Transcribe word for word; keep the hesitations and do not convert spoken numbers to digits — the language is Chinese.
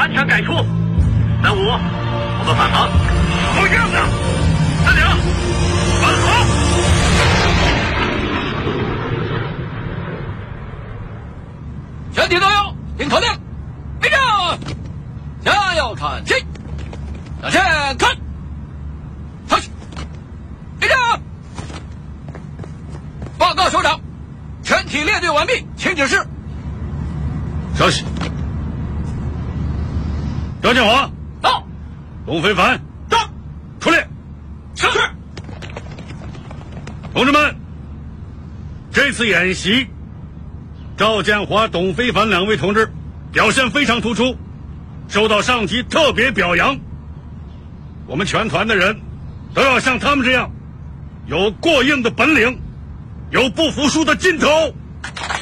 完全改出。三五，我们返航。好样的！三零，返航。 全体都有听口令，立正，加油看齐，向前看，上去，立正。报告首长，全体列队完毕，请指示。 稍息。张建华到。 董非凡到。 出列。 是。 同志们，这次演习，赵建华、董非凡两位同志表现非常突出，受到上级特别表扬。我们全团的人都要像他们这样，有过硬的本领，有不服输的劲头。